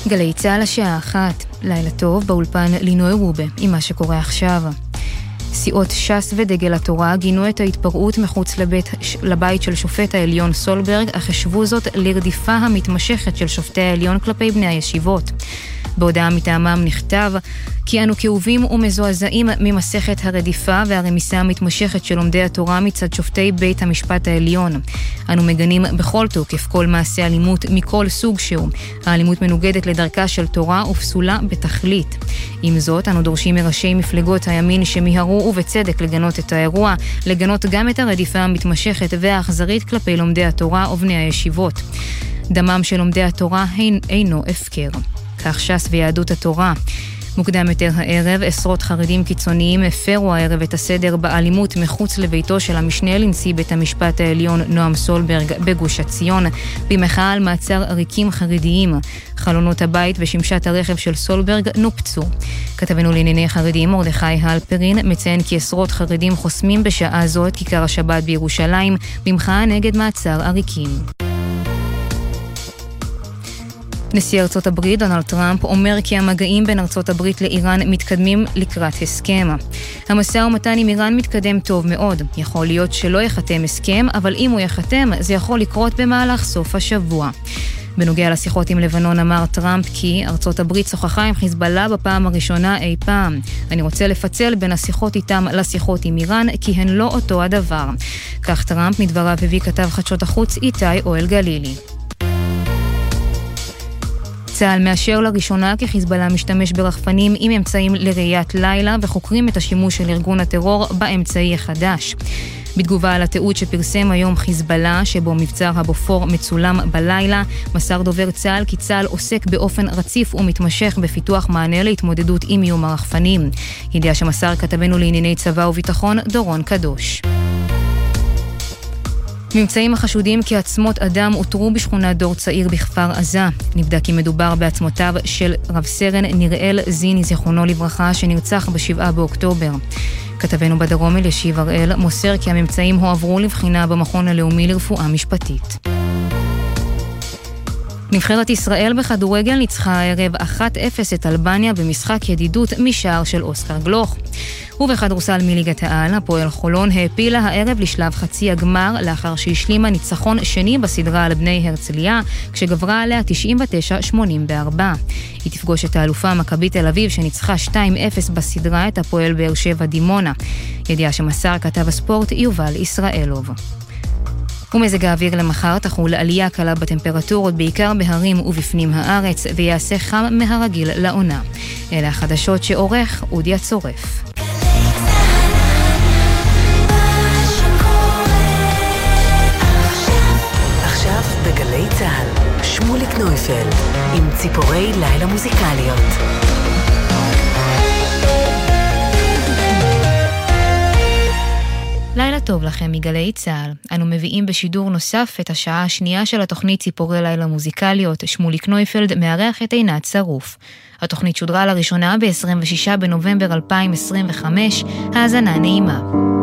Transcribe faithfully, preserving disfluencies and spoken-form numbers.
גלי צהל השעה אחת, לילה טוב באולפן לינוי רובה עם מה שקורה עכשיו. סיעות ש"ס ודגל התורה גינו את ההתפרעות מחוץ לבית, לבית של שופט העליון סולברג, אך השוו זאת לרדיפה המתמשכת של שופטי העליון כלפי בני הישיבות. בהודעה מטעמם נכתב כי אנו כאובים ומזועזעים ממסכת הרדיפה והרמיסה המתמשכת של לומדי התורה מצד שופטי בית המשפט העליון. אנו מגנים בכל תוקף כל מעשה אלימות מכל סוג שהוא. האלימות מנוגדת לדרכה של תורה ופסולה בתכלית. עם זאת, אנו דורשים מראשי מפלגות הימין שמיהרו ובצדק לגנות את האירוע, לגנות גם את הרדיפה המתמשכת והאכזרית כלפי לומדי התורה ובני הישיבות. דמם של לומדי התורה אינו הפקר. כך ש"ס ויהדות התורה. מוקדם יותר הערב, עשרות חרדים קיצוניים הפרו הערב את הסדר באלימות מחוץ לביתו של המשנה לנשיא בית המשפט העליון נועם סולברג בגוש עציון, במחאה על מעצר עריקים חרדיים. חלונות הבית ושמשת הרכב של סולברג נופצו. כתבנו לענייני חרדים מרדכי הלפרין מציין כי עשרות חרדים חוסמים בשעה זו את כיכר השבת בירושלים במחאה נגד מעצר עריקים. נשיא ארצות הברית דונלד טראמפ אומר כי המגעים בין ארצות הברית לאיראן מתקדמים לקראת הסכם. המשא ומתן עם איראן מתקדם טוב מאוד. יכול להיות שלא יחתם הסכם, אבל אם הוא יחתם, זה יכול לקרות במהלך סוף השבוע. בנוגע לשיחות עם לבנון אמר טראמפ כי ארצות הברית שוחחה עם חיזבאללה בפעם הראשונה אי פעם. אני רוצה לפצל בין השיחות איתם לשיחות עם איראן, כי הן לא אותו הדבר. כך טראמפ מדבריו הביא כתב חדשות החוץ איתי אוהל גלילי. צה"ל מאשר לראשונה כי חיזבאללה משתמש ברחפנים עם אמצעים לראיית לילה וחוקרים את השימוש של ארגון הטרור באמצעי החדש. בתגובה על התיעוד שפרסם היום חיזבאללה, שבו מבצר הבופור מצולם בלילה, מסר דובר צה"ל כי צה"ל עוסק באופן רציף ומתמשך בפיתוח מענה להתמודדות עם איום הרחפנים. ידיעה שמסר כתבנו לענייני צבא וביטחון דורון קדוש. ממצאים החשודים כי עצמות אדם אותרו בשכונת דור צעיר בכפר עזה. נבדק כי מדובר בעצמותיו של רב סרן נראל זיני זיכרונו לברכה שנרצח בשבעה באוקטובר. כתבנו בדרום אלישיב הראל מוסר כי הממצאים הועברו לבחינה במכון הלאומי לרפואה משפטית. נבחרת ישראל בכדורגל ניצחה הערב אחת אפס את אלבניה במשחק ידידות משער של אוסקר גלוך. ובכדורסל מליגת העל, הפועל חולון העפילה הערב לשלב חצי הגמר לאחר שהשלימה ניצחון שני בסדרה על בני הרצליה, כשגברה עליה תשעים ותשע שמונים וארבע. היא תפגוש את האלופה מכבי תל אביב שניצחה שתיים אפס בסדרה את הפועל באר שבע דימונה. ידיעה שמסר כתב הספורט יובל ישראלוב. ומזג האוויר למחר תחול עלייה קלה בטמפרטורות בעיקר בהרים ובפנים הארץ ויעשה חם מהרגיל לעונה. אלה החדשות שעורך אודיה צורף. עכשיו בגלי צהל שמוליק נויפלד עם ציפורי לילה מוזיקליות. לילה טוב לכם מגלי צהל. אנו מביאים בשידור נוסף את השעה השנייה של התוכנית ציפורי לילה מוזיקליות. שמוליק נויפלד מארח את עינת שרוף. התוכנית שודרה לראשונה ב-עשרים ושישה בנובמבר אלפיים עשרים וחמש. האזנה נעימה.